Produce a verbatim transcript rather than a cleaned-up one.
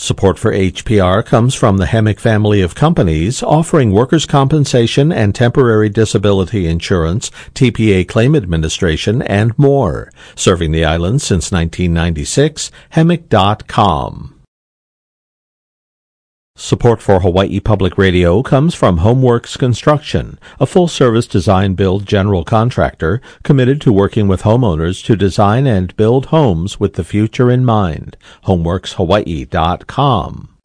Support for H P R comes from the Hemic family of companies offering workers' compensation and temporary disability insurance, T P A claim administration, and more. Serving the island since nineteen ninety-six, hemic dot com. Support for Hawaii Public Radio comes from Homeworks Construction, a full-service design-build general contractor committed to working with homeowners to design and build homes with the future in mind. homeworks hawaii dot com.